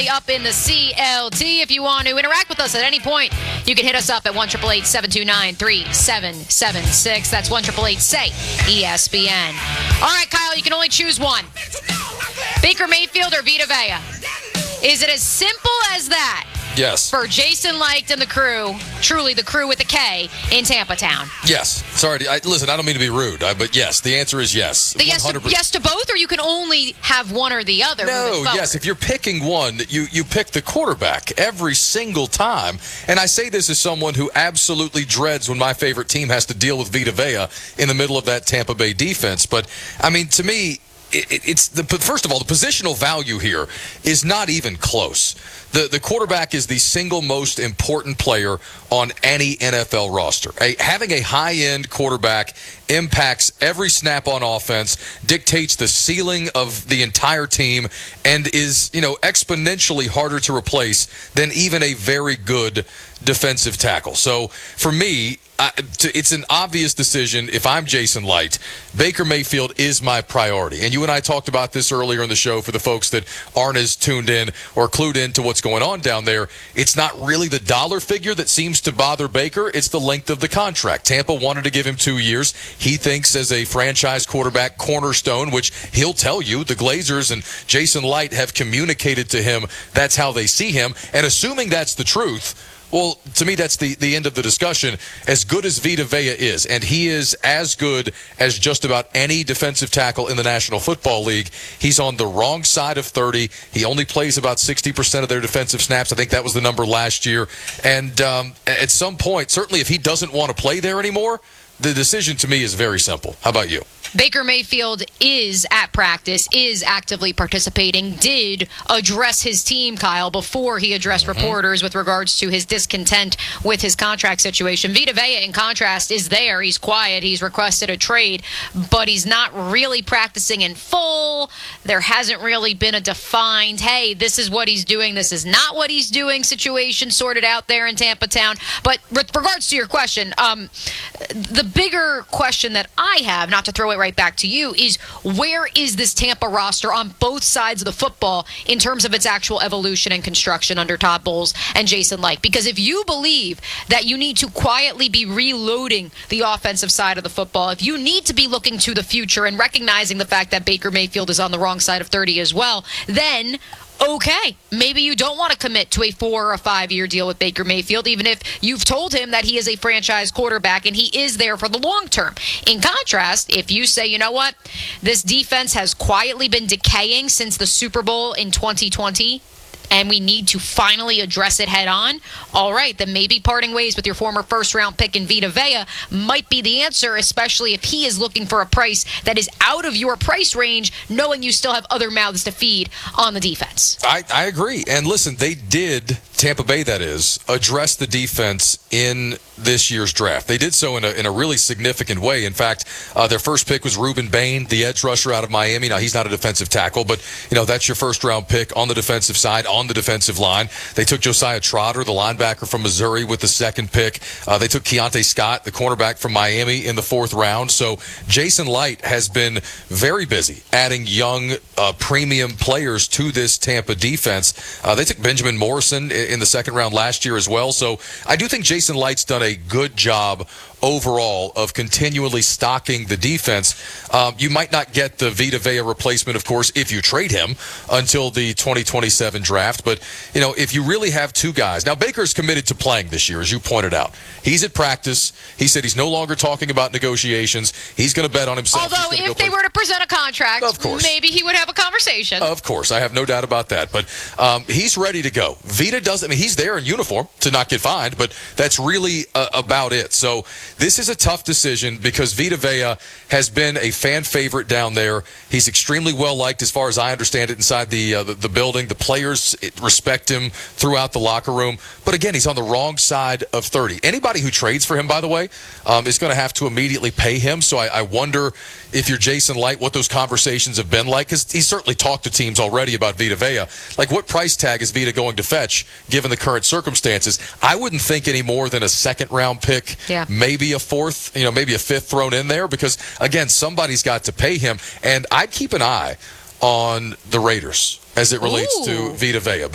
Up in the CLT. If you want to interact with us at any point, you can hit us up at 1-888-729-3776. That's 1-888-SAY-ESPN. All right, Kyle, you can only choose one. Baker Mayfield or Vita Vea? Is it as simple as that? Yes. For Jason Licht and the crew, truly the crew with the K, in Tampa Town. Yes. Sorry. Listen, I don't mean to be rude, but yes, the answer is yes. Yes to both, or you can only have one or the other? No, yes. If you're picking one, you pick the quarterback every single time. And I say this as someone who absolutely dreads when my favorite team has to deal with Vita Vea in the middle of that Tampa Bay defense. But, I mean, to me, first of all, the positional value here is not even close. The quarterback is the single most important player on any NFL roster. Having a high-end quarterback impacts every snap on offense, dictates the ceiling of the entire team, and is, exponentially harder to replace than even a very good defensive tackle. So for me, it's an obvious decision. If I'm Jason Licht, Baker Mayfield is my priority. And you and I talked about this earlier in the show for the folks that aren't as tuned in or clued into what's going on down there. It's not really the dollar figure that seems to bother Baker. It's the length of the contract. Tampa wanted to give him 2 years. He thinks as a franchise quarterback cornerstone, which he'll tell you, the Glazers and Jason Licht have communicated to him that's how they see him. And assuming that's the truth, well, to me, that's the end of the discussion. As good as Vita Vea is, and he is as good as just about any defensive tackle in the National Football League, he's on the wrong side of 30. He only plays about 60% of their defensive snaps. I think that was the number last year. And at some point, certainly if he doesn't want to play there anymore, the decision to me is very simple. How about you? Baker Mayfield is at practice, is actively participating, did address his team, Kyle, before he addressed reporters with regards to his discontent with his contract situation. Vita Vea, in contrast, is there. He's quiet. He's requested a trade, but he's not really practicing in full. There hasn't really been a defined, hey, this is what he's doing, this is not what he's doing situation sorted out there in Tampa Town. But with regards to your question, the bigger question that I have, not to throw it right back to you, is where is this Tampa roster on both sides of the football in terms of its actual evolution and construction under Todd Bowles and Jason Licht? Because if you believe that you need to quietly be reloading the offensive side of the football, if you need to be looking to the future and recognizing the fact that Baker Mayfield is on the wrong side of 30 as well, then okay, maybe you don't want to commit to a 4 or a 5 year deal with Baker Mayfield, even if you've told him that he is a franchise quarterback and he is there for the long term. In contrast, if you say, you know what, this defense has quietly been decaying since the Super Bowl in 2020, and we need to finally address it head on, all right, then maybe parting ways with your former first-round pick in Vita Vea might be the answer, especially if he is looking for a price that is out of your price range, knowing you still have other mouths to feed on the defense. I agree. And listen, they did, Tampa Bay that is, address the defense in this year's draft. They did so in a really significant way. In fact, their first pick was Ruben Bain, the edge rusher out of Miami. Now, he's not a defensive tackle, but, that's your first-round pick on the defensive side, on the defensive line. They took Josiah Trotter, the linebacker from Missouri, with the second pick. They took Keontae Scott, the cornerback from Miami, in the 4th round. So Jason Licht has been very busy adding young premium players to this Tampa defense. They took Benjamin Morrison in the 2nd round last year as well. So I do think Jason Light's done a good job overall of continually stocking the defense. You might not get the Vita Vea replacement, of course, if you trade him until the 2027 draft. But, if you really have two guys. Now, Baker's committed to playing this year, as you pointed out. He's at practice. He said he's no longer talking about negotiations. He's going to bet on himself. Although, if they were to present a contract, of course, maybe he would have a conversation. Of course. I have no doubt about that. But he's ready to go. Vita doesn't, he's there in uniform to not get fined, but that's really about it. So this is a tough decision because Vita Vea has been a fan favorite down there. He's extremely well liked, as far as I understand it, inside the building. The players respect him throughout the locker room. But again, he's on the wrong side of 30. Anybody who trades for him, by the way, is going to have to immediately pay him. So I wonder if you're Jason Licht, what those conversations have been like, because he's certainly talked to teams already about Vita Vea. Like, what price tag is Vita going to fetch given the current circumstances? I wouldn't think any more than a 2nd round pick, maybe a 4th, maybe a 5th thrown in there, because again, somebody's got to pay him. And I'd keep an eye on the Raiders as it relates to Vita Vea.